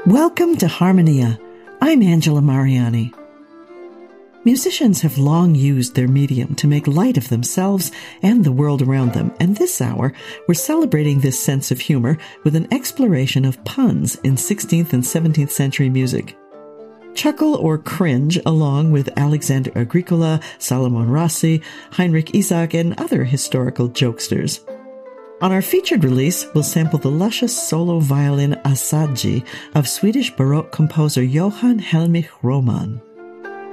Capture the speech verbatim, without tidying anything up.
Welcome to Harmonia. I'm Angela Mariani. Musicians have long used their medium to make light of themselves and the world around them, and this hour we're celebrating this sense of humor with an exploration of puns in sixteenth and seventeenth century music. Chuckle or cringe along with Alexander Agricola, Salomon Rossi, Heinrich Isaac, and other historical jokesters. On our featured release, we'll sample the luscious solo violin assaggi of Swedish Baroque composer Johann Helmich Roman.